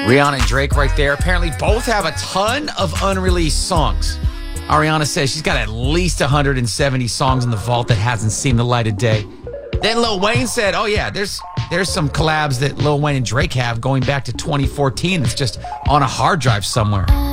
Rihanna and Drake right there. Apparently both have a ton of unreleased songs. Ariana says she's got at least 170 songs in the vault that hasn't seen the light of day. Then Lil Wayne said, oh yeah, there's some collabs that Lil Wayne and Drake have going back to 2014 that's just on a hard drive somewhere.